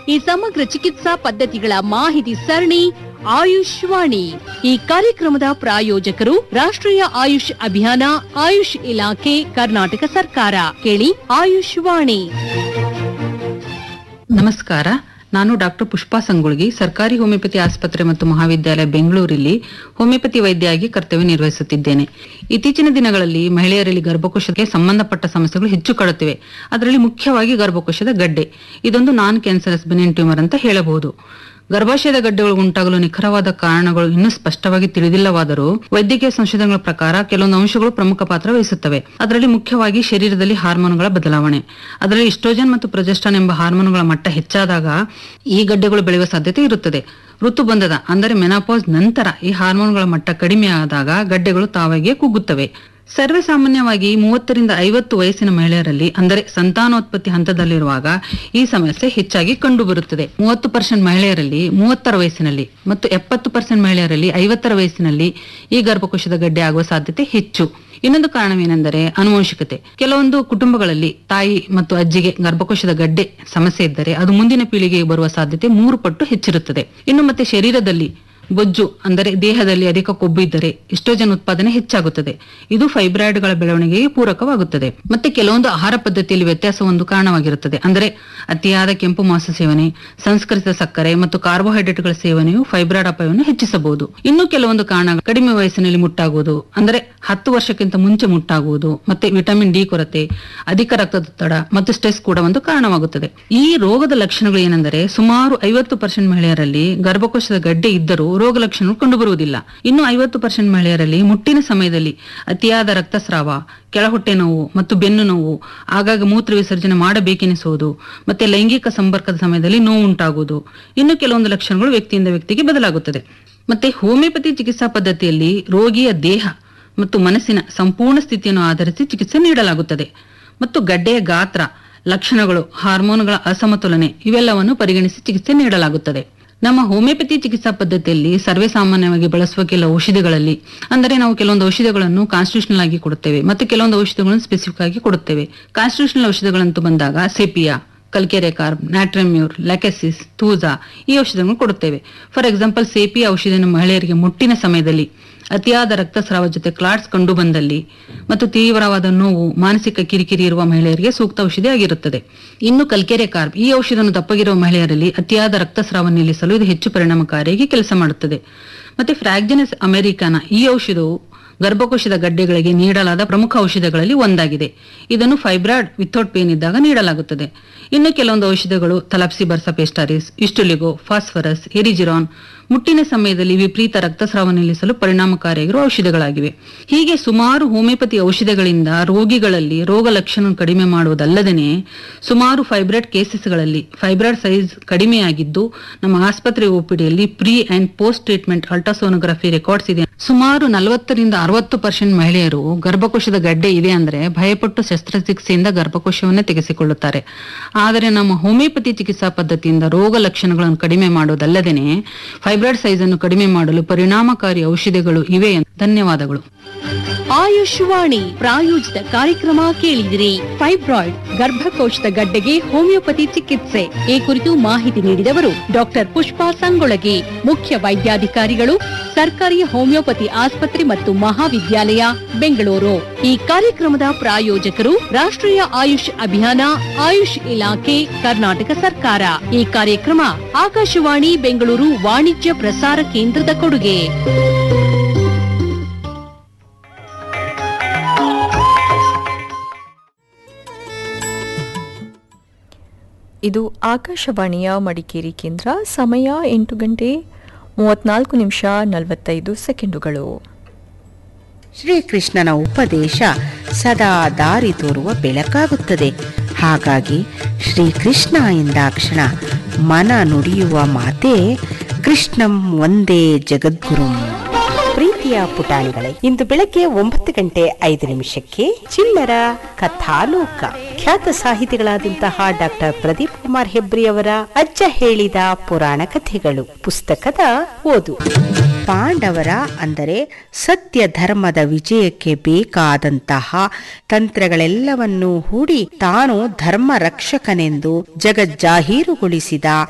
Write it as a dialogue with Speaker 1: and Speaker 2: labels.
Speaker 1: ಈ ಸಮಗ್ರ ಚಿಕಿತ್ಸಾ ಪದ್ಧತಿಗಳ ಮಾಹಿತಿ ಸರಣಿ ಆಯುಷ್ವಾಣಿ. ಈ ಕಾರ್ಯಕ್ರಮದ ಪ್ರಾಯೋಜಕರು ರಾಷ್ಟ್ರೀಯ ಆಯುಷ್ ಅಭಿಯಾನ, ಆಯುಷ್ ಇಲಾಖೆ, ಕರ್ನಾಟಕ ಸರ್ಕಾರ. ಕೇಳಿ ಆಯುಷ್ವಾಣಿ.
Speaker 2: ನಮಸ್ಕಾರ. ನಾನು ಡಾಕ್ಟರ್ ಪುಷ್ಪಾ ಸಂಗೊಳ್ಗಿ, ಸರ್ಕಾರಿ ಹೋಮಿಯೋಪತಿ ಆಸ್ಪತ್ರೆ ಮತ್ತು ಮಹಾವಿದ್ಯಾಲಯ ಬೆಂಗಳೂರಲ್ಲಿ ಹೋಮಿಯೋಪತಿ ವೈದ್ಯೆಯಾಗಿ ಕರ್ತವ್ಯ ನಿರ್ವಹಿಸುತ್ತಿದ್ದೇನೆ. ಇತ್ತೀಚಿನ ದಿನಗಳಲ್ಲಿ ಮಹಿಳೆಯರಲ್ಲಿ ಗರ್ಭಕೋಶಕ್ಕೆ ಸಂಬಂಧಪಟ್ಟ ಸಮಸ್ಯೆಗಳು ಹೆಚ್ಚು ಕಾಡುತ್ತಿವೆ. ಅದರಲ್ಲಿ ಮುಖ್ಯವಾಗಿ ಗರ್ಭಕೋಶದ ಗಡ್ಡೆ. ಇದೊಂದು ನಾನ್ ಕ್ಯಾನ್ಸರಸ್ ಬೆನಿನ್ ಟ್ಯೂಮರ್ ಅಂತ ಹೇಳಬಹುದು. ಗರ್ಭಾಶಯದ ಗಡ್ಡೆಗಳು ಉಂಟಾಗಲು ನಿಖರವಾದ ಕಾರಣಗಳು ಇನ್ನೂ ಸ್ಪಷ್ಟವಾಗಿ ತಿಳಿದಿಲ್ಲವಾದರೂ ವೈದ್ಯಕೀಯ ಸಂಶೋಧನೆಗಳ ಪ್ರಕಾರ ಕೆಲವೊಂದು ಅಂಶಗಳು ಪ್ರಮುಖ ಪಾತ್ರ ವಹಿಸುತ್ತವೆ. ಅದರಲ್ಲಿ ಮುಖ್ಯವಾಗಿ ಶರೀರದಲ್ಲಿ ಹಾರ್ಮೋನುಗಳ ಬದಲಾವಣೆ. ಅದರಲ್ಲಿ ಈಸ್ಟ್ರೋಜನ್ ಮತ್ತು ಪ್ರೊಜೆಸ್ಟ್ರಾನ್ ಎಂಬ ಹಾರ್ಮೋನುಗಳ ಮಟ್ಟ ಹೆಚ್ಚಾದಾಗ ಈ ಗಡ್ಡೆಗಳು ಬೆಳೆಯುವ ಸಾಧ್ಯತೆ ಇರುತ್ತದೆ. ಋತುಬಂಧದ ಅಂದರೆ ಮೆನಾಪೋಸ್ ನಂತರ ಈ ಹಾರ್ಮೋನುಗಳ ಮಟ್ಟ ಕಡಿಮೆ ಆದಾಗ ಗಡ್ಡೆಗಳು ತಾವಾಗಿಯೇ ಕುಗ್ಗುತ್ತವೆ. ಸರ್ವೇ ಸಾಮಾನ್ಯವಾಗಿ 30 ರಿಂದ 50 ವಯಸ್ಸಿನ ಮಹಿಳೆಯರಲ್ಲಿ ಅಂದರೆ ಸಂತಾನೋತ್ಪತ್ತಿ ಹಂತದಲ್ಲಿರುವಾಗ ಈ ಸಮಸ್ಯೆ ಹೆಚ್ಚಾಗಿ ಕಂಡುಬರುತ್ತದೆ. 30% ಮಹಿಳೆಯರಲ್ಲಿ 30ರ ವಯಸ್ಸಿನಲ್ಲಿ ಮತ್ತು 70% ಮಹಿಳೆಯರಲ್ಲಿ 50ರ ವಯಸ್ಸಿನಲ್ಲಿ ಈ ಗರ್ಭಕೋಶದ ಗಡ್ಡೆ ಆಗುವ ಸಾಧ್ಯತೆ ಹೆಚ್ಚು. ಇನ್ನೊಂದು ಕಾರಣವೇನೆಂದರೆ ಆನುವಂಶಿಕತೆ. ಕೆಲವೊಂದು ಕುಟುಂಬಗಳಲ್ಲಿ ತಾಯಿ ಮತ್ತು ಅಜ್ಜಿಗೆ ಗರ್ಭಕೋಶದ ಗಡ್ಡೆ ಸಮಸ್ಯೆ ಇದ್ದರೆ ಅದು ಮುಂದಿನ ಪೀಳಿಗೆಗೆ ಬರುವ ಸಾಧ್ಯತೆ 3 ಪಟ್ಟು ಹೆಚ್ಚಿರುತ್ತದೆ. ಇನ್ನು ಮತ್ತೆ ಶರೀರದಲ್ಲಿ ಬೊಜ್ಜು ಅಂದರೆ ದೇಹದಲ್ಲಿ ಅಧಿಕ ಕೊಬ್ಬು ಇದ್ದರೆ ಈಸ್ಟ್ರೋಜನ್ ಉತ್ಪಾದನೆ ಹೆಚ್ಚಾಗುತ್ತದೆ. ಇದು ಫೈಬ್ರಾಯ್ಡ್ಗಳ ಬೆಳವಣಿಗೆಗೆ ಪೂರಕವಾಗುತ್ತದೆ. ಮತ್ತೆ ಕೆಲವೊಂದು ಆಹಾರ ಪದ್ಧತಿಯಲ್ಲಿ ವ್ಯತ್ಯಾಸ ಒಂದು ಕಾರಣವಾಗಿರುತ್ತದೆ. ಅಂದರೆ ಅತಿಯಾದ ಕೆಂಪು ಮಾಂಸ ಸೇವನೆ, ಸಂಸ್ಕರಿಸಿದ ಸಕ್ಕರೆ ಮತ್ತು ಕಾರ್ಬೋಹೈಡ್ರೇಟ್ಗಳ ಸೇವನೆಯು ಫೈಬ್ರಾಯ್ಡ್ ಅಪಾಯವನ್ನು ಹೆಚ್ಚಿಸಬಹುದು. ಇನ್ನು ಕೆಲವೊಂದು ಕಾರಣಗಳು ಕಡಿಮೆ ವಯಸ್ಸಿನಲ್ಲಿ ಮುಟ್ಟಾಗುವುದು, ಅಂದರೆ 10 ವರ್ಷಕ್ಕಿಂತ ಮುಂಚೆ ಮುಟ್ಟಾಗುವುದು, ಮತ್ತೆ ವಿಟಮಿನ್ ಡಿ ಕೊರತೆ, ಅಧಿಕ ರಕ್ತದೊತ್ತಡ ಮತ್ತು ಸ್ಟ್ರೆಸ್ ಕೂಡ ಒಂದು ಕಾರಣವಾಗುತ್ತದೆ. ಈ ರೋಗದ ಲಕ್ಷಣಗಳು ಏನೆಂದರೆ ಸುಮಾರು 50% ಮಹಿಳೆಯರಲ್ಲಿ ಗರ್ಭಕೋಶದ ಗಡ್ಡೆ ಇದ್ದರೂ ರೋಗ ಲಕ್ಷಣಗಳು ಕಂಡುಬರುವುದಿಲ್ಲ. ಇನ್ನು 50% ಮಹಿಳೆಯರಲ್ಲಿ ಮುಟ್ಟಿನ ಸಮಯದಲ್ಲಿ ಅತಿಯಾದ ರಕ್ತಸ್ರಾವ, ಕೆಳಹೊಟ್ಟೆ ನೋವು ಮತ್ತು ಬೆನ್ನು ನೋವು, ಆಗಾಗ ಮೂತ್ರ ವಿಸರ್ಜನೆ ಮಾಡಬೇಕೆನಿಸುವುದು, ಮತ್ತೆ ಲೈಂಗಿಕ ಸಂಪರ್ಕದ ಸಮಯದಲ್ಲಿ ನೋವು ಉಂಟಾಗುವುದು. ಇನ್ನು ಕೆಲವೊಂದು ಲಕ್ಷಣಗಳು ವ್ಯಕ್ತಿಯಿಂದ ವ್ಯಕ್ತಿಗೆ ಬದಲಾಗುತ್ತದೆ. ಮತ್ತೆ ಹೋಮಿಯೋಪತಿ ಚಿಕಿತ್ಸಾ ಪದ್ಧತಿಯಲ್ಲಿ ರೋಗಿಯ ದೇಹ ಮತ್ತು ಮನಸ್ಸಿನ ಸಂಪೂರ್ಣ ಸ್ಥಿತಿಯನ್ನು ಆಧರಿಸಿ ಚಿಕಿತ್ಸೆ ನೀಡಲಾಗುತ್ತದೆ. ಮತ್ತು ಗಡ್ಡೆಯ ಗಾತ್ರ, ಲಕ್ಷಣಗಳು, ಹಾರ್ಮೋನುಗಳ ಅಸಮತೋಲನೆ ಇವೆಲ್ಲವನ್ನು ಪರಿಗಣಿಸಿ ಚಿಕಿತ್ಸೆ ನೀಡಲಾಗುತ್ತದೆ. ನಮ್ಮ ಹೋಮಿಯೋಪತಿ ಚಿಕಿತ್ಸಾ ಪದ್ಧತಿಯಲ್ಲಿ ಸರ್ವೇ ಸಾಮಾನ್ಯವಾಗಿ ಬಳಸುವ ಕೆಲವು ಔಷಧಿಗಳಲ್ಲಿ ಅಂದರೆ ನಾವು ಕೆಲವೊಂದು ಔಷಧಿಗಳನ್ನು ಕಾನ್ಸ್ಟಿಟ್ಯೂಷನಲ್ ಆಗಿ ಕೊಡುತ್ತೇವೆ ಮತ್ತು ಕೆಲವೊಂದು ಔಷಧಿಗಳನ್ನು ಸ್ಪೆಸಿಫಿಕ್ ಆಗಿ ಕೊಡುತ್ತೇವೆ. ಕಾನ್ಸ್ಟಿಟ್ಯೂಷನಲ್ ಔಷಧಿಗಳಂತೂ ಬಂದಾಗ ಸೆಪಿಯಾ, ಕಲ್ಕೆರೆಕಾರ್ಬ್, ನ್ಯಾಟ್ರೆಮ್ಯೂರ್, ಲ್ಯಾಕೆಸಿಸ್, ಥೂಜಾ ಈ ಔಷಧಿಗಳನ್ನು ಕೊಡುತ್ತೇವೆ. ಫಾರ್ ಎಕ್ಸಾಂಪಲ್ ಸೆಪಿಯಾ ಔಷಧಿಯನ್ನು ಮಹಿಳೆಯರಿಗೆ ಮುಟ್ಟಿನ ಸಮಯದಲ್ಲಿ ಅತಿಯಾದ ರಕ್ತಸ್ರಾವ ಜೊತೆ ಕ್ಲಾಟ್ಸ್ ಕಂಡು ಬಂದಲ್ಲಿ ಮತ್ತು ತೀವ್ರವಾದ ನೋವು, ಮಾನಸಿಕ ಕಿರಿಕಿರಿ ಇರುವ ಮಹಿಳೆಯರಿಗೆ ಸೂಕ್ತ ಔಷಧಿ ಆಗಿರುತ್ತದೆ. ಇನ್ನು ಕಲ್ಕೆರೆಕಾರ್ಬ್ ಈ ಔಷಧವನ್ನು ದಪ್ಪಗಿರುವ ಮಹಿಳೆಯರಲ್ಲಿ ಅತಿಯಾದ ರಕ್ತಸ್ರಾವ ನಿಲ್ಲಿಸಲು ಇದು ಹೆಚ್ಚು ಪರಿಣಾಮಕಾರಿಯಾಗಿ ಕೆಲಸ ಮಾಡುತ್ತದೆ. ಮತ್ತೆ ಫ್ರಾಕ್ಸಿನಸ್ ಅಮೆರಿಕಾನಾ ಈ ಔಷಧವು ಗರ್ಭಕೋಶದ ಗಡ್ಡೆಗಳಿಗೆ ನೀಡಲಾದ ಪ್ರಮುಖ ಔಷಧಗಳಲ್ಲಿ ಒಂದಾಗಿದೆ. ಇದನ್ನು ಫೈಬ್ರಾಯ್ಡ್ ವಿಥೌಟ್ ಪೇನ್ ಇದ್ದಾಗ ನೀಡಲಾಗುತ್ತದೆ. ಇನ್ನು ಕೆಲವೊಂದು ಔಷಧಗಳು ತಲಾಪ್ಸಿ ಬರ್ಸಪೇಸ್ಟಾರಿಸ್, ಇಸ್ಟುಲಿಗೋ, ಫಾಸ್ಫರಸ್, ಎರಿಜಿರಾನ್ ಮುಟ್ಟಿನ ಸಮಯದಲ್ಲಿ ವಿಪರೀತ ರಕ್ತಸ್ರಾವ ನಿಲ್ಲಿಸಲು ಪರಿಣಾಮಕಾರಿಯಾಗಿರುವ ಔಷಧಗಳಾಗಿವೆ. ಹೀಗೆ ಸುಮಾರು ಹೋಮಿಯೋಪತಿ ಔಷಧಗಳಿಂದ ರೋಗಿಗಳಲ್ಲಿ ರೋಗ ಲಕ್ಷಣ ಕಡಿಮೆ ಮಾಡುವುದಲ್ಲದೇ ಸುಮಾರು ಫೈಬ್ರಾಯ್ಡ್ ಕೇಸಸ್ಗಳಲ್ಲಿ ಫೈಬ್ರಾಯ್ಡ್ ಸೈಜ್ ಕಡಿಮೆಯಾಗಿದ್ದು ನಮ್ಮ ಆಸ್ಪತ್ರೆ ಓಪಿಡಿಯಲ್ಲಿ pre and post treatment ultrasonography records ಇದೆ. ಸುಮಾರು 40 ರಿಂದ 60% ಮಹಿಳೆಯರು ಗರ್ಭಕೋಶದ ಗಡ್ಡೆ ಇದೆ ಅಂದ್ರೆ ಭಯಪಟ್ಟು ಶಸ್ತ್ರಚಿಕಿತ್ಸೆಯಿಂದ ಗರ್ಭಕೋಶವನ್ನೇ ತೆಗೆಸಿಕೊಳ್ಳುತ್ತಾರೆ. ಆದರೆ ನಮ್ಮ ಹೋಮಿಯೋಪತಿ ಚಿಕಿತ್ಸಾ ಪದ್ಧತಿಯಿಂದ ರೋಗ ಲಕ್ಷಣಗಳನ್ನು ಕಡಿಮೆ ಮಾಡುವುದಲ್ಲದೇ ಫೈಬ್ರಾಯ್ಡ್ ಸೈಜ್ ಅನ್ನು ಕಡಿಮೆ ಮಾಡಲು ಪರಿಣಾಮಕಾರಿ ಔಷಧಿಗಳು ಇವೆ. ಧನ್ಯವಾದಗಳು.
Speaker 1: ಆಯುಷ್ವಾಣಿ ಪ್ರಾಯೋಜಿತ ಕಾರ್ಯಕ್ರಮ ಕೇಳಿದಿರಿ. ಫೈಬ್ರಾಯ್ಡ್ ಗರ್ಭಕೋಶದ ಗಡ್ಡೆಗೆ ಹೋಮಿಯೋಪತಿ ಚಿಕಿತ್ಸೆ ಈ ಕುರಿತು ಮಾಹಿತಿ ನೀಡಿದವರು ಡಾಕ್ಟರ್ ಪುಷ್ಪಾ ಸಂಗೊಳಗಿ, ಮುಖ್ಯ ವೈದ್ಯಾಧಿಕಾರಿಗಳು, ಸರ್ಕಾರಿ ಹೋಮಿಯೋಪತಿ ಆಸ್ಪತ್ರೆ ಮತ್ತು ಮಹಾವಿದ್ಯಾಲಯ, ಬೆಂಗಳೂರು. ಈ ಕಾರ್ಯಕ್ರಮದ ಪ್ರಾಯೋಜಕರು ರಾಷ್ಟ್ರೀಯ ಆಯುಷ್ ಅಭಿಯಾನ, ಆಯುಷ್ ಇಲಾಖೆ, ಕರ್ನಾಟಕ ಸರ್ಕಾರ. ಈ ಕಾರ್ಯಕ್ರಮ ಆಕಾಶವಾಣಿ ಬೆಂಗಳೂರು ವಾಣಿಜ್ಯ ಪ್ರಸಾರ ಕೇಂದ್ರದ ಕೊಡುಗೆ.
Speaker 3: ಇದು ಆಕಾಶವಾಣಿಯ ಮಡಿಕೇರಿ ಕೇಂದ್ರ. ಸಮಯ 8:34:45.
Speaker 4: ಶ್ರೀಕೃಷ್ಣನ ಉಪದೇಶ ಸದಾ ದಾರಿ ತೋರುವ ಬೆಳಕಾಗುತ್ತದೆ. ಹಾಗಾಗಿ ಶ್ರೀಕೃಷ್ಣ ಎಂದಾಕ್ಷಣ ಮನ ನುಡಿಯುವ ಮಾತೇ ಕೃಷ್ಣಂ ಒಂದೇ ಜಗದ್ಗುರುಂ. ಪ್ರೀತಿಯ ಪುಟಾಣಿಗಳೇ, ಇಂದು ಬೆಳಗ್ಗೆ 9:05 ಚಿಲ್ಲರ ಕಥಾಲೋಕ ಖ್ಯಾತ ಸಾಹಿತಿಗಳಾದಂತಹ ಡಾಕ್ಟರ್ ಪ್ರದೀಪ್ ಕುಮಾರ್ ಹೆಬ್ರಿ ಅವರ ಅಜ್ಜ ಹೇಳಿದ ಪುರಾಣ ಕಥೆಗಳು ಪುಸ್ತಕದ ಓದು. ಪಾಂಡವರ ಅಂದರೆ ಸತ್ಯ ಧರ್ಮದ ವಿಜಯಕ್ಕೆ ಬೇಕಾದಂತಹ ತಂತ್ರಗಳೆಲ್ಲವನ್ನೂ ಹೂಡಿ ತಾನು ಧರ್ಮ ರಕ್ಷಕನೆಂದು ಜಗಜ್ಜಾಹೀರುಗೊಳಿಸಿದ